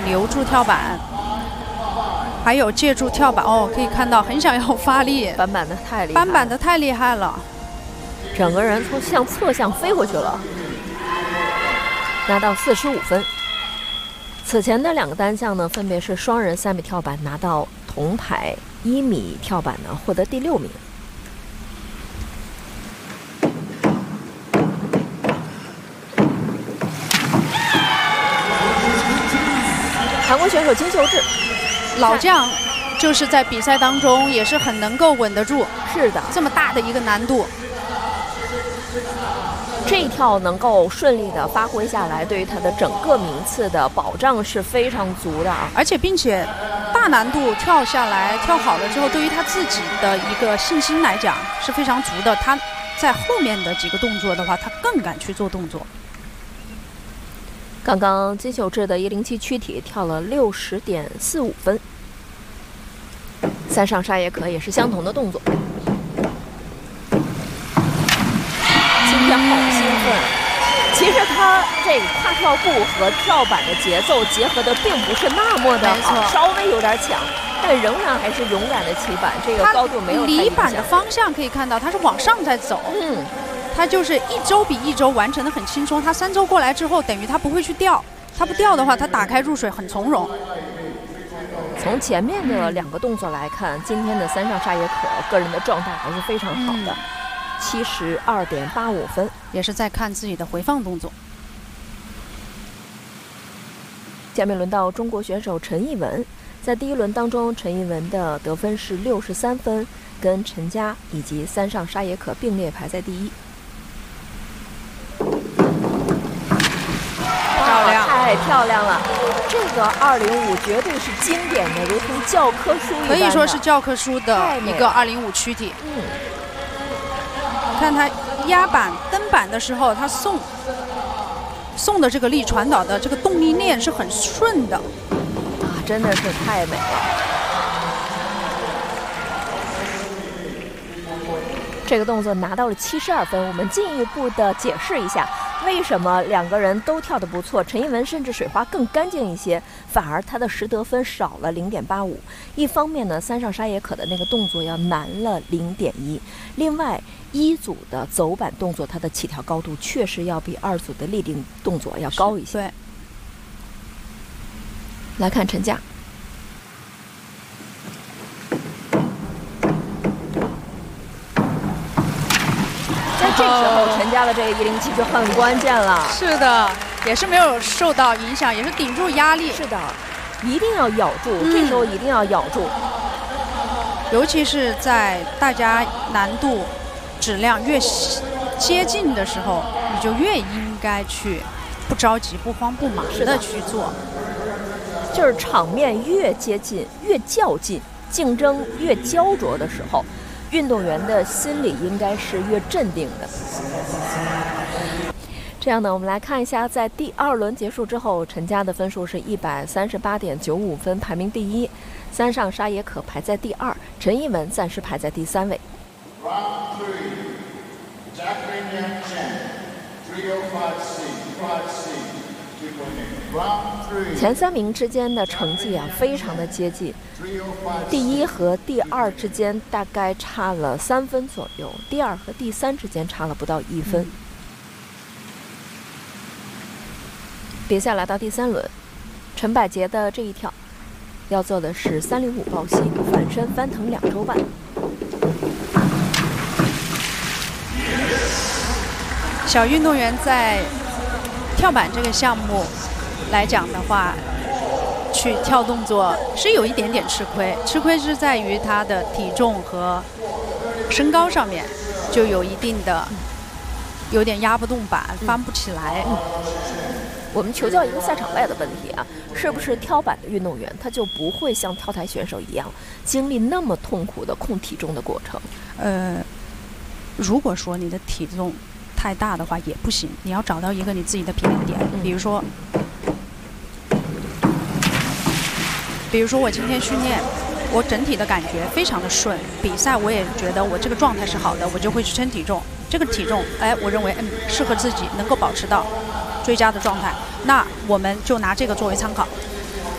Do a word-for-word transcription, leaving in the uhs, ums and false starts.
留住跳板，还有借助跳板哦，可以看到很想要发力， 板板的太厉害， 板板的太厉害了， 整个人从向侧向飞回去了，拿到四十五分。此前的两个单项呢，分别是双人三米跳板拿到铜牌，一米跳板呢获得第六名。韩国选手金秀智， 老将就是在比赛当中也是很能够稳得住。 是的， 这么大的一个难度， 这一跳能够顺利的发挥下来，对于他的整个名次的保障是非常足的啊！ 而且并且大难度跳下来，跳好了之后，对于他自己的一个信心来讲是非常足的。他在后面的几个动作的话，他更敢去做动作。 刚刚金秀智的一零七躯体跳了六十点四五分，三上沙耶可也是相同的动作。今天好兴奋！其实他这个跨跳步和跳板的节奏结合的并不是那么的好，稍微有点抢，但仍然还是勇敢的起板，这个高度没有太影响。 离板的方向可以看到，他是往上在走。 嗯。 他就是一周比一周完成的很轻松，他三周过来之后，等于他不会去掉，他不掉的话，他打开入水很从容。 从前面的两个动作来看，今天的三上沙耶可个人的状态还是非常好的，七十二点八五分， 也是在看自己的回放动作。 下面轮到中国选手陈艺文，在第一轮当中，陈艺文的得分是六十三分，跟陈佳以及三上沙耶可并列排在第一。 漂亮， 太漂亮了！这个二零五绝对是经典的，如同教科书一般的， 可以说是教科书的一个二零五躯体。 嗯， 看他压板蹬板的时候，他送送的这个力传导的这个动力链是很顺的啊，真的是太美了。这个动作拿到了七十二分，我们进一步的解释一下，为什么两个人都跳得不错，陈艺文甚至水花更干净一些，反而他的实得分少了零点八五。一方面呢，三上沙耶可的那个动作要难了零点一，另外一组的走板动作，它的起跳高度确实要比二组的立定动作要高一些。 对， 来看陈佳。这时候陈佳的这个一零七就很关键了。 是的，也是没有受到影响，也是顶住压力。 是的，一定要咬住，嗯、这时候一定要咬住。 尤其是在大家难度、质量越接近的时候，你就越应该去不着急、不慌不忙的去做。 就是场面越接近、越较劲，竞争越焦灼的时候，运动员的心理应该是越镇定的。这样呢，我们来看一下，在第二轮结束之后，陈佳的分数是一百三十八点九五分，排名第一；三上沙耶可排在第二，陈艺文暂时排在第三位。前三名之间的成绩啊，非常的接近。第一和第二之间大概差了三分左右，第二和第三之间差了不到一分。嗯、比赛来到第三轮，陈百洁的这一跳要做的是三零五抱膝，反身翻腾两周半。 小运动员在跳板这个项目来讲的话，去跳动作是有一点点吃亏，吃亏是在于他的体重和身高上面就有一定的有点压不动板，嗯、翻不起来。 嗯、我们求教一个赛场外的问题啊，是不是跳板的运动员他就不会像跳台选手一样经历那么痛苦的控体重的过程？ 呃，如果说你的体重太大的话也不行，你要找到一个你自己的平衡点。嗯、比如说，比如说我今天训练，我整体的感觉非常的顺，比赛我也觉得我这个状态是好的，我就会去称体重。这个体重，哎，我认为嗯适合自己，能够保持到最佳的状态，那我们就拿这个作为参考。